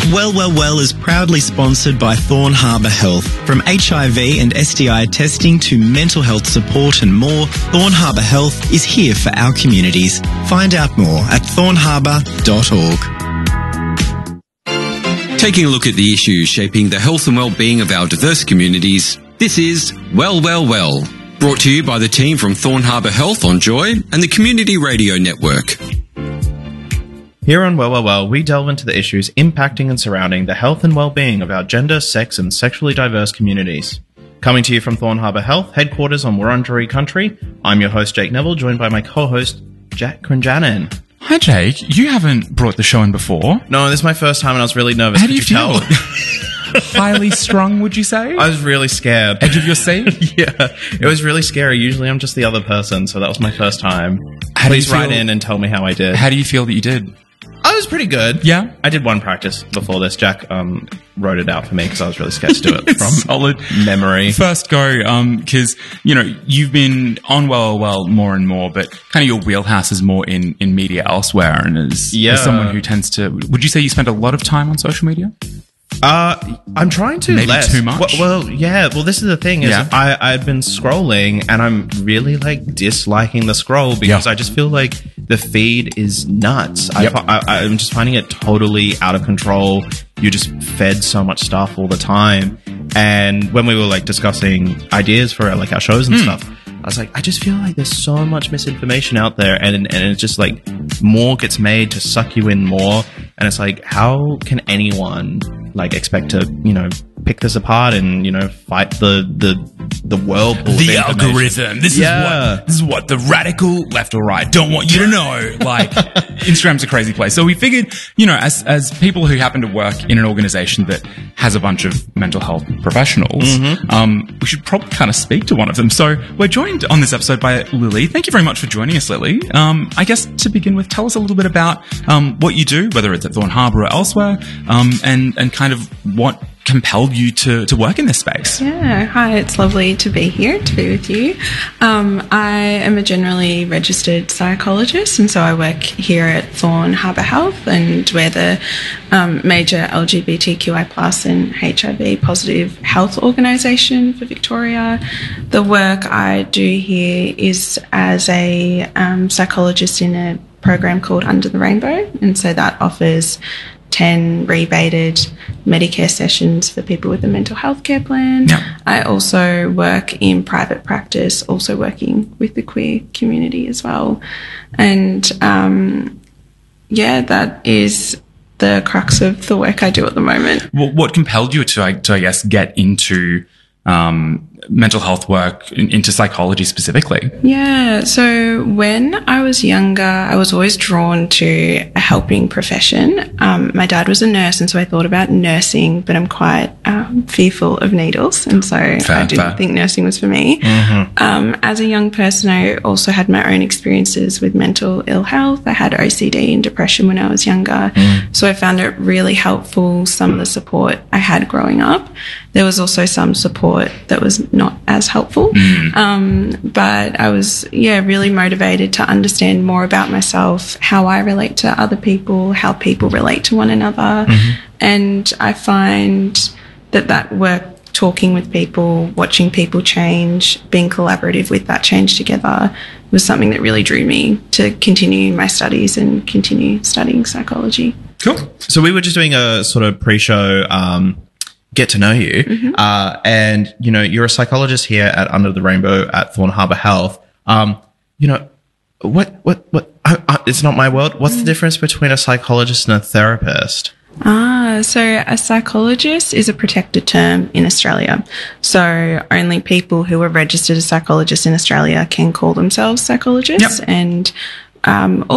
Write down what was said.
Well is proudly sponsored by Thorn Harbour Health. From HIV and STI testing to mental health support and more, Thorn Harbour Health is here for our communities. Find out more at thornharbour.org. Taking a look at the issues shaping the health and well-being of our diverse communities, this is Well, brought to you by the team from Thorn Harbour Health on Joy and the Community Radio Network. Here on Well, we delve into the issues impacting and surrounding the health and well-being of our gender, sex and sexually diverse communities. Coming to you from Thorn Harbour Health, headquarters on Wurundjeri country, I'm your host Jake Neville, joined by my co-host Jack Crinjanin. Hi Jake, you haven't brought the show in before. No, this is my first time and I was really nervous. How do you feel? Highly strung, would you say? I was really scared. Edge of your seat? Yeah, it was really scary. Usually I'm just the other person, so that was my first time. Please write in and tell me how I did. How do you feel that you did? I was pretty good. Yeah? I did one practice before this. Jack wrote it out for me because I was really scared to do it from solid memory. First go, because, you've been on Well more and more, but kind of your wheelhouse is more in media elsewhere. And as someone who tends to... Would you say you spend a lot of time on social media? I'm trying to Maybe less. Too much? Well, this is the thing is I've been scrolling and I'm really disliking the scroll because I just feel like the feed is nuts. Yep. I'm just finding it totally out of control. You just fed so much stuff all the time. And when we were discussing ideas for our shows and stuff, I was I just feel like there's so much misinformation out there and it's just more gets made to suck you in more. And it's how can anyone expect to, pick this apart and, fight the whirlpool of the algorithm. This is what the radical left or right don't want you to know. Instagram's a crazy place. So we figured, as people who happen to work in an organization that has a bunch of mental health professionals, we should probably kind of speak to one of them. So we're joined on this episode by Lily. Thank you very much for joining us, Lily. I guess to begin with, tell us a little bit about what you do, whether it's at Thorn Harbour or elsewhere, and kind of what compelled you to work in this space. Yeah, hi, it's lovely to be here, to be with you. I am a generally registered psychologist, and so I work here at Thorn Harbour Health, and we're the major LGBTQI+ and HIV positive health organisation for Victoria. The work I do here is as a psychologist in a program called Under the Rainbow, and so that offers 10 rebated Medicare sessions for people with a mental health care plan. Yep. I also work in private practice, also working with the queer community as well. And that is the crux of the work I do at the moment. Well, what compelled you to I guess, get into mental health work, into psychology specifically? Yeah, so when I was younger, I was always drawn to a helping profession. My dad was a nurse, and so I thought about nursing, but I'm quite fearful of needles, and so I didn't think nursing was for me. As a young person, I also had my own experiences with mental ill health. I had OCD and depression when I was younger, so I found it really helpful, some of the support I had growing up. There was also some support that was not as helpful. But I was, really motivated to understand more about myself, how I relate to other people, how people relate to one another. And I find that work, talking with people, watching people change, being collaborative with that change together was something that really drew me to continue my studies and continue studying psychology. Cool. So we were just doing a sort of pre-show get to know you. And, you're a psychologist here at Under the Rainbow at Thorn Harbour Health. It's not my world. What's the difference between a psychologist and a therapist? So a psychologist is a protected term in Australia. So only people who are registered as psychologists in Australia can call themselves psychologists. And